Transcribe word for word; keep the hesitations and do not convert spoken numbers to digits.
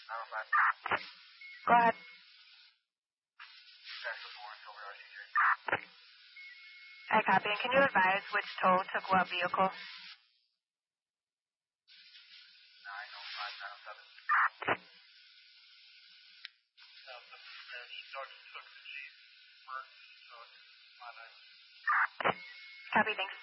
Go ahead. I copy. And can you advise which tow took what vehicle? Copy, thanks.